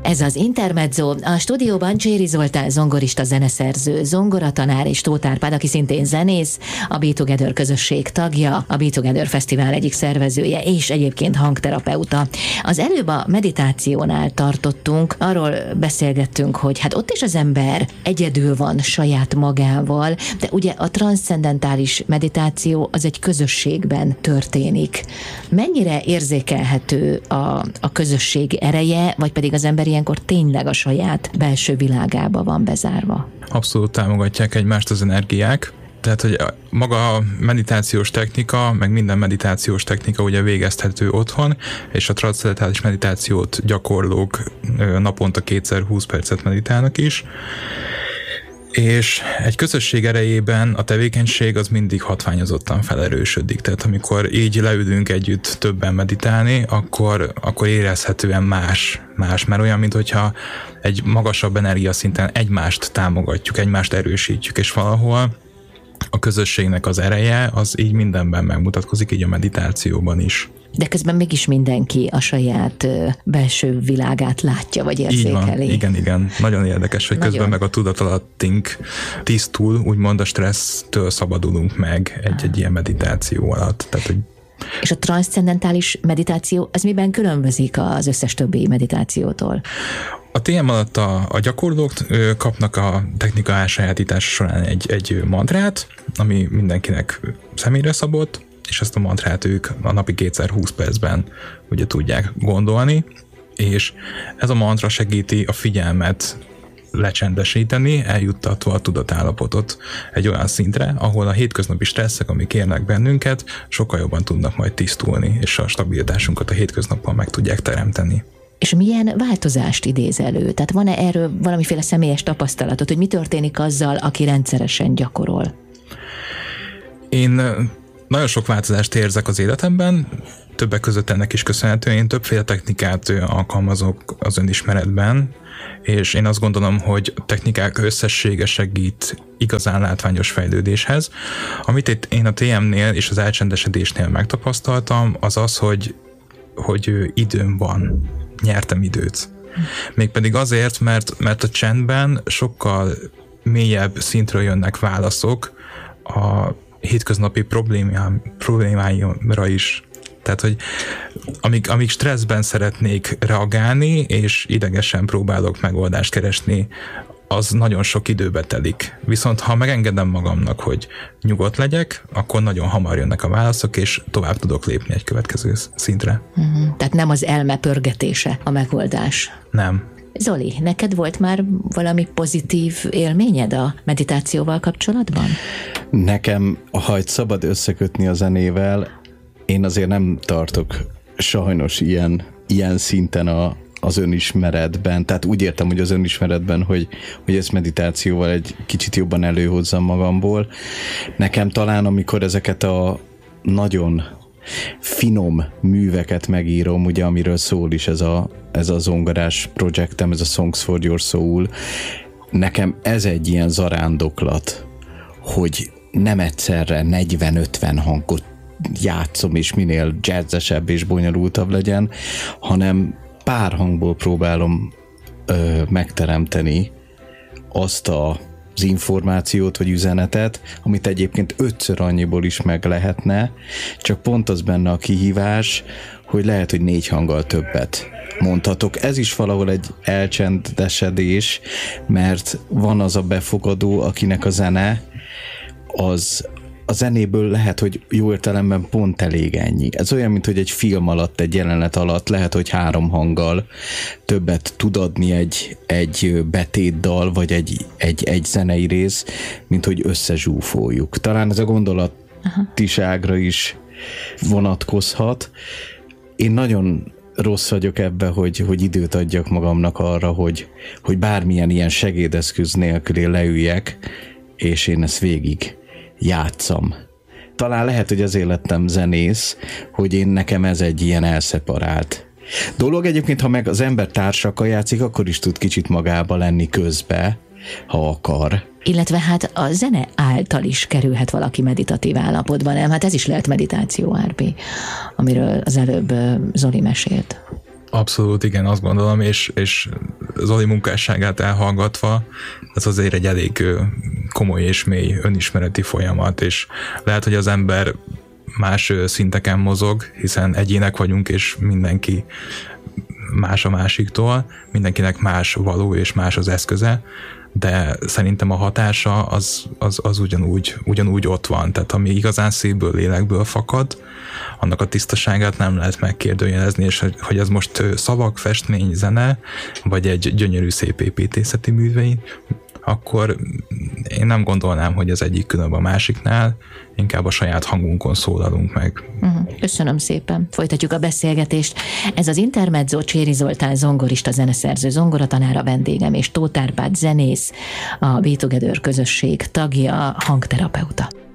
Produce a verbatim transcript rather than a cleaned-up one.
Ez az Intermezzo. A stúdióban Cséri Zoltán zongorista zeneszerző, zongoratanár és Tóth Árpád, aki szintén zenész, a Be Together közösség tagja, a Be Together Fesztivál egyik szervezője, és egyébként hangterapeuta. Az előbb a meditációnál tartottunk, arról beszélgettünk, hogy hát ott is az ember egyedül van saját magával, de ugye a transzcendentális meditáció az egy közösségben történik. Mennyire érzékelhető a, a közösség ereje, vagy pedig az ember ilyenkor tényleg a saját belső világába van bezárva? Abszolút támogatják egymást az energiák. Tehát, hogy maga a meditációs technika, meg minden meditációs technika ugye végezhető otthon, és a transzcendentális meditációt gyakorlók naponta kétszer húsz percet meditálnak is. És egy közösség erejében a tevékenység az mindig hatványozottan felerősödik. Tehát amikor így leülünk együtt többen meditálni, akkor, akkor érezhetően más, más, mert olyan, mintha egy magasabb energiaszinten egymást támogatjuk, egymást erősítjük, és valahol a közösségnek az ereje az így mindenben megmutatkozik, így a meditációban is. De közben mégis mindenki a saját belső világát látja, vagy érzékeli. Így van, igen, igen. Nagyon érdekes, hogy Nagyon. közben meg a tudatalattunk tisztul, úgymond a stressztől szabadulunk meg egy-egy ilyen meditáció alatt. Tehát, hogy és a transzcendentális meditáció, az miben különbözik az összes többi meditációtól? A té em alatt a, a gyakorlók kapnak a technika elsajátítása során egy, egy mantrát, ami mindenkinek személyre szabott, és ezt a mantrát ők a napi kétszer húsz percben ugye tudják gondolni, és ez a mantra segíti a figyelmet lecsendesíteni, eljuttatva a tudatállapotot egy olyan szintre, ahol a hétköznapi stresszek, amik érnek bennünket, sokkal jobban tudnak majd tisztulni, és a stabilitásunkat a hétköznapban meg tudják teremteni. És milyen változást idéz elő? Tehát van-e erről valamiféle személyes tapasztalatot, hogy mi történik azzal, aki rendszeresen gyakorol? Én nagyon sok változást érzek az életemben, többek között ennek is köszönhetően. Én többféle technikát alkalmazok az önismeretben, és én azt gondolom, hogy a technikák összessége segít igazán látványos fejlődéshez. Amit itt én a té em-nél és az elcsendesedésnél megtapasztaltam, az az, hogy, hogy időm van, nyertem időt. Mégpedig azért, mert, mert a csendben sokkal mélyebb szintről jönnek válaszok a hétköznapi problémáimra is. Tehát, hogy amíg, amíg stresszben szeretnék reagálni, és idegesen próbálok megoldást keresni, az nagyon sok időbe telik. Viszont ha megengedem magamnak, hogy nyugodt legyek, akkor nagyon hamar jönnek a válaszok, és tovább tudok lépni egy következő szintre. Uh-huh. Tehát nem az elme pörgetése a megoldás. Nem. Zoli, neked volt már valami pozitív élményed a meditációval kapcsolatban? Nekem, ha egy szabad összekötni a zenével, én azért nem tartok sajnos ilyen, ilyen szinten a, az önismeretben, tehát úgy értem, hogy az önismeretben, hogy, hogy ezt meditációval egy kicsit jobban előhozzam magamból. Nekem talán, amikor ezeket a nagyon finom műveket megírom, ugye, amiről szól is ez a, ez a zongorás projektem, ez a Songs for Your Soul, nekem ez egy ilyen zarándoklat, hogy nem egyszerre negyven-ötven hangot játszom, és minél jazzesebb és bonyolultabb legyen, hanem pár hangból próbálom ö, megteremteni azt a az információt vagy üzenetet, amit egyébként ötször annyiból is meg lehetne, csak pont az benne a kihívás, hogy lehet, hogy négy hanggal többet mondhatok. Ez is valahol egy elcsendesedés, mert van az a befogadó, akinek a zene az a zenéből lehet, hogy jó értelemben pont elég ennyi. Ez olyan, mint hogy egy film alatt, egy jelenet alatt lehet, hogy három hanggal többet tud adni egy, egy betétdal, vagy egy, egy, egy zenei rész, mint hogy összezsúfoljuk. Talán ez a gondolatiságra is vonatkozhat. Én nagyon rossz vagyok ebbe, hogy, hogy időt adjak magamnak arra, hogy, hogy bármilyen ilyen segédeszköz nélkül én leüljek, és én ezt végig játszam. Talán lehet, hogy azért lettem zenész, hogy én nekem ez egy ilyen elszeparált dolog. Egyébként, ha meg az ember társakkal játszik, akkor is tud kicsit magába lenni közbe, ha akar. Illetve hát a zene által is kerülhet valaki meditatív állapotban, nem? Hát ez is lehet meditáció, Árpi, amiről az előbb Zoli mesélt. Abszolút, igen, azt gondolom, és, és Zoli munkásságát elhallgatva, az azért egy elég komoly és mély önismereti folyamat, és lehet, hogy az ember más szinteken mozog, hiszen egyének vagyunk, és mindenki más a másiktól, mindenkinek más való és más az eszköze, de szerintem a hatása az, az, az ugyanúgy, ugyanúgy ott van. Tehát ami igazán szívből, lélekből fakad, annak a tisztaságát nem lehet megkérdőjelezni, és hogy ez most szavak, festmény, zene, vagy egy gyönyörű szép építészeti művei, akkor én nem gondolnám, hogy az egyik különb a másiknál, inkább a saját hangunkon szólalunk meg. Köszönöm szépen. Folytatjuk a beszélgetést. Ez az Intermezzo, Cséri Zoltán zongorista, zeneszerző, zongoratanára vendégem, és Tóth Árpád zenész, a Be Together közösség tagja, hangterapeuta.